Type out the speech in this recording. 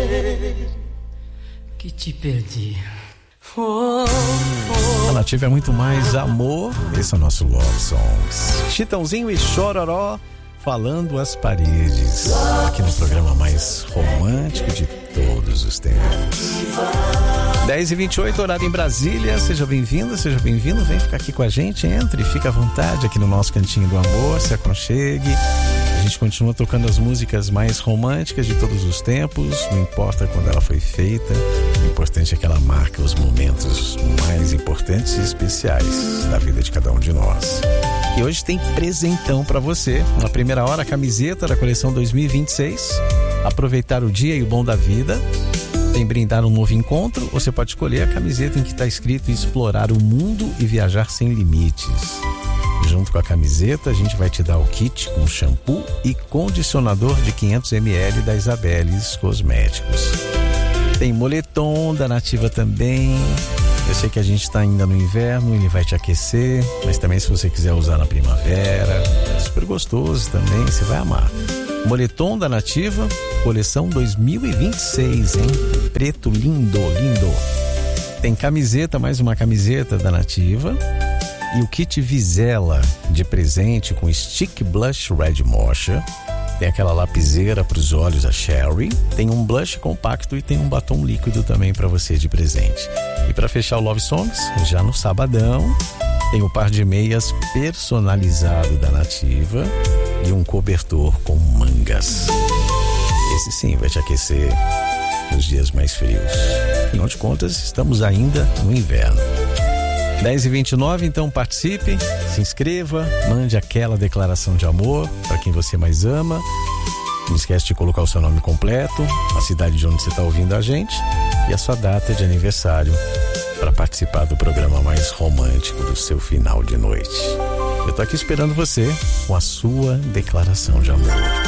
que te perdi. A Nativa é muito mais amor. Esse é o nosso Love Songs. Chitãozinho e Chororó falando às paredes, aqui no programa mais romântico de todos os tempos. 10h28, horário em Brasília. Seja bem-vinda, seja bem-vindo. Vem ficar aqui com a gente, entre, fica à vontade aqui no nosso Cantinho do Amor, se aconchegue. A gente continua tocando as músicas mais românticas de todos os tempos, não importa quando ela foi feita, o importante é que ela marque os momentos mais importantes e especiais da vida de cada um de nós. E hoje tem presentão pra você. Na primeira hora, a camiseta da coleção 2026. Aproveitar o dia e o bom da vida. Tem brindar um novo encontro. Você pode escolher a camiseta em que está escrito explorar o mundo e viajar sem limites. Junto com a camiseta, a gente vai te dar o kit com shampoo e condicionador de 500 ml da Isabeles Cosméticos. Tem moletom da Nativa também. Eu sei que a gente está ainda no inverno, ele vai te aquecer, mas também se você quiser usar na primavera, é super gostoso também, você vai amar. Moletom da Nativa, coleção 2026, hein? Preto lindo, lindo. Tem camiseta, mais uma camiseta da Nativa. E o kit Vizela de presente com Stick Blush Red Mocha. Tem aquela lapiseira para os olhos, a Sherry. Tem um blush compacto e tem um batom líquido também para você de presente. E para fechar o Love Songs, já no sabadão, tem o par de meias personalizado da Nativa e um cobertor com mangas. Esse sim vai te aquecer nos dias mais frios. Afinal de contas, estamos ainda no inverno. 10h29, então participe, se inscreva, mande aquela declaração de amor para quem você mais ama. Não esquece de colocar o seu nome completo, a cidade de onde você está ouvindo a gente e a sua data de aniversário para participar do programa mais romântico do seu final de noite. Eu tô aqui esperando você com a sua declaração de amor.